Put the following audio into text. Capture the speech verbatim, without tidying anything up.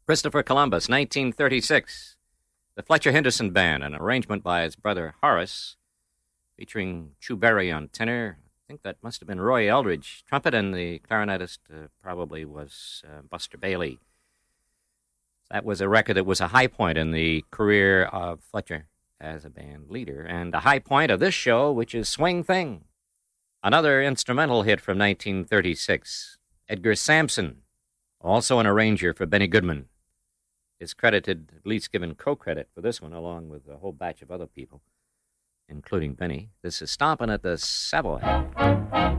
Christopher Columbus, nineteen thirty-six. The Fletcher Henderson Band, an arrangement by his brother Horace, featuring Chu Berry on tenor. I think that must have been Roy Eldridge. Trumpet, and the clarinetist uh, probably was uh, Buster Bailey. That was a record that was a high point in the career of Fletcher as a band leader, and a high point of this show, which is Swing Thing. Another instrumental hit from nineteen thirty-six, Edgar Sampson, also an arranger for Benny Goodman, is credited, at least given co-credit for this one, along with a whole batch of other people, including Benny. This is Stompin' at the Savoy.